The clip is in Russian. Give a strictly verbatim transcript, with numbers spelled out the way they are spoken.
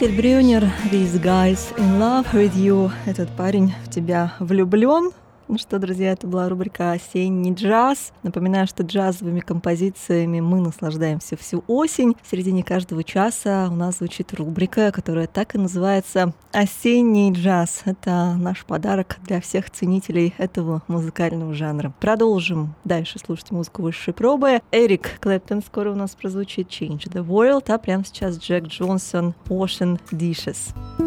Исполнитель Брюнер, These Guys in Love with You. Этот парень в тебя влюблен. Ну что, друзья, это была рубрика «Осенний джаз». Напоминаю, что джазовыми композициями мы наслаждаемся всю осень. В середине каждого часа у нас звучит рубрика, которая так и называется «Осенний джаз». Это наш подарок для всех ценителей этого музыкального жанра. Продолжим дальше слушать музыку высшей пробы. Эрик Клэптон скоро у нас прозвучит «Change the World», а прямо сейчас Джек Джонсон «Ocean Dishes».